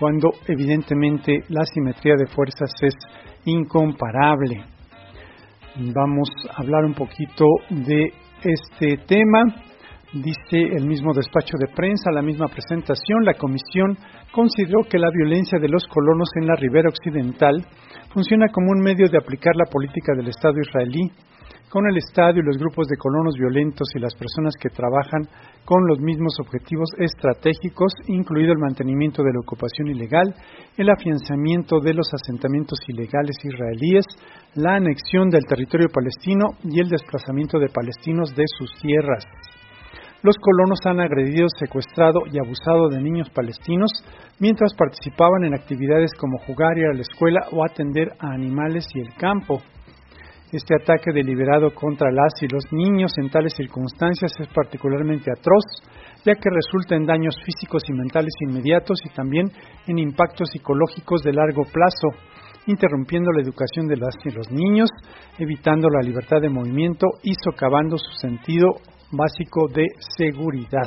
cuando evidentemente la simetría de fuerzas es incomparable. Vamos a hablar un poquito de este tema. Dice el mismo despacho de prensa, la misma presentación, la comisión consideró que la violencia de los colonos en la ribera occidental funciona como un medio de aplicar la política del Estado israelí, con el Estado y los grupos de colonos violentos y las personas que trabajan con los mismos objetivos estratégicos, incluido el mantenimiento de la ocupación ilegal, el afianzamiento de los asentamientos ilegales israelíes, la anexión del territorio palestino y el desplazamiento de palestinos de sus tierras. Los colonos han agredido, secuestrado y abusado de niños palestinos mientras participaban en actividades como jugar, ir a la escuela o atender a animales y el campo. Este ataque deliberado contra las y los niños en tales circunstancias es particularmente atroz, ya que resulta en daños físicos y mentales inmediatos y también en impactos psicológicos de largo plazo, interrumpiendo la educación de las y los niños, evitando la libertad de movimiento y socavando su sentido básico de seguridad.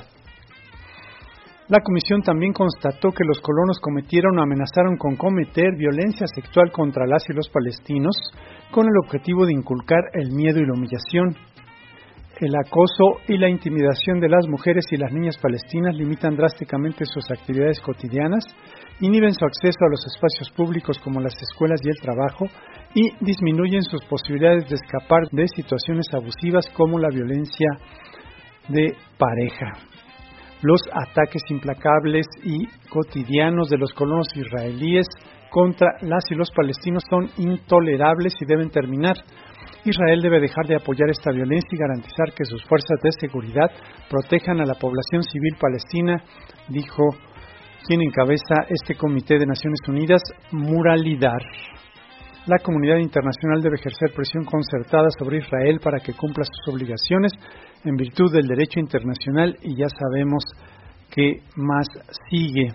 La comisión también constató que los colonos cometieron o amenazaron con cometer violencia sexual contra las y los palestinos con el objetivo de inculcar el miedo y la humillación. El acoso y la intimidación de las mujeres y las niñas palestinas limitan drásticamente sus actividades cotidianas, inhiben su acceso a los espacios públicos como las escuelas y el trabajo y disminuyen sus posibilidades de escapar de situaciones abusivas como la violencia de pareja. Los ataques implacables y cotidianos de los colonos israelíes contra las y los palestinos son intolerables y deben terminar. Israel debe dejar de apoyar esta violencia y garantizar que sus fuerzas de seguridad protejan a la población civil palestina, dijo quien encabeza este Comité de Naciones Unidas, Muralidar. La comunidad internacional debe ejercer presión concertada sobre Israel para que cumpla sus obligaciones en virtud del derecho internacional y ya sabemos qué más sigue.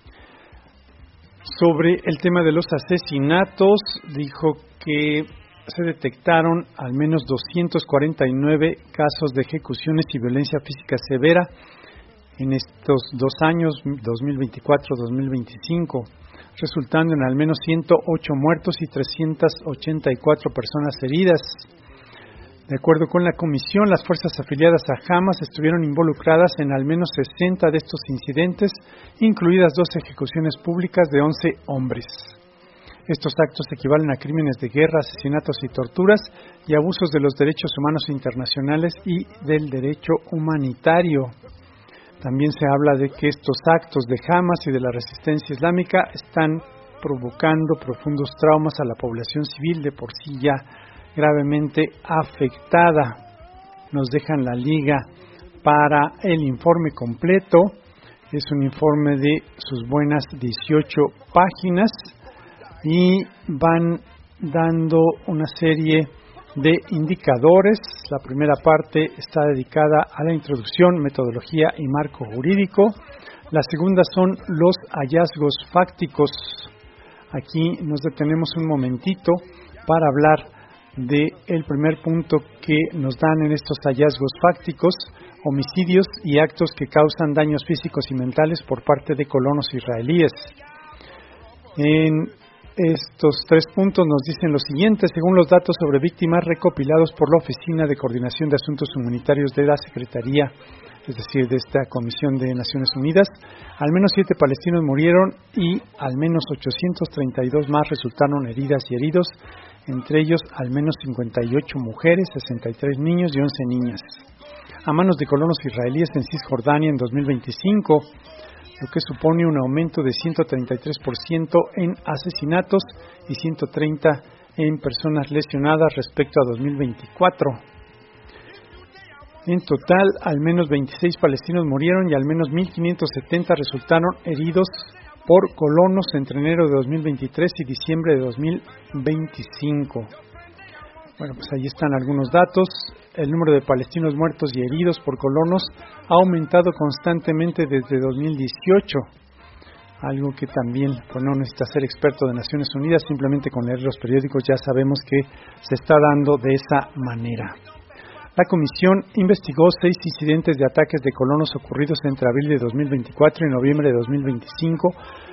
Sobre el tema de los asesinatos, dijo que se detectaron al menos 249 casos de ejecuciones y violencia física severa en estos 2 años, 2024-2025, resultando en al menos 108 muertos y 384 personas heridas. De acuerdo con la comisión, las fuerzas afiliadas a Hamas estuvieron involucradas en al menos 60 de estos incidentes, incluidas 2 ejecuciones públicas de 11 hombres. Estos actos equivalen a crímenes de guerra, asesinatos y torturas y abusos de los derechos humanos internacionales y del derecho humanitario. También se habla de que estos actos de Hamas y de la resistencia islámica están provocando profundos traumas a la población civil de por sí ya gravemente afectada. Nos dejan la liga para el informe completo. Es un informe de sus buenas 18 páginas y van dando una serie de indicadores. La primera parte está dedicada a la introducción, metodología y marco jurídico. La segunda son los hallazgos fácticos. Aquí nos detenemos un momentito para hablar del primer punto que nos dan en estos hallazgos fácticos: homicidios y actos que causan daños físicos y mentales por parte de colonos israelíes. En estos 3 puntos nos dicen lo siguiente: según los datos sobre víctimas recopilados por la Oficina de Coordinación de Asuntos Humanitarios de la Secretaría, es decir, de esta Comisión de Naciones Unidas, al menos 7 palestinos murieron y al menos 832 más resultaron heridas y heridos, entre ellos al menos 58 mujeres, 63 niños y 11 niñas, a manos de colonos israelíes en Cisjordania en 2025, lo que supone un aumento de 133% en asesinatos y 130 en personas lesionadas respecto a 2024. En total, al menos 26 palestinos murieron y al menos 1.570 resultaron heridos por colonos entre enero de 2023 y diciembre de 2025. Bueno, pues ahí están algunos datos. El número de palestinos muertos y heridos por colonos ha aumentado constantemente desde 2018, algo que también, pues no necesita ser experto de Naciones Unidas, simplemente con leer los periódicos ya sabemos que se está dando de esa manera. La comisión investigó 6 incidentes de ataques de colonos ocurridos entre abril de 2024 y noviembre de 2025